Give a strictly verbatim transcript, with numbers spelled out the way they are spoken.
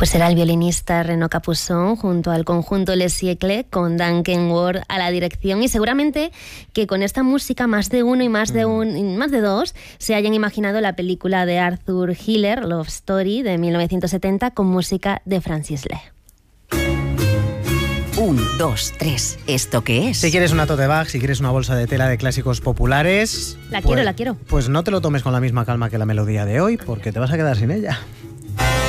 Pues era el violinista Renaud Capuçon junto al conjunto Les Siècles con Duncan Ward a la dirección, y seguramente que con esta música más de uno y más de un y más de dos se hayan imaginado la película de Arthur Hiller, Love Story, de mil novecientos setenta, con música de Francis Lee. Un, dos, tres. ¿Esto qué es? Si quieres una tote bag, si quieres una bolsa de tela de clásicos populares... La pues, quiero, la quiero. Pues no te lo tomes con la misma calma que la melodía de hoy, porque te vas a quedar sin ella.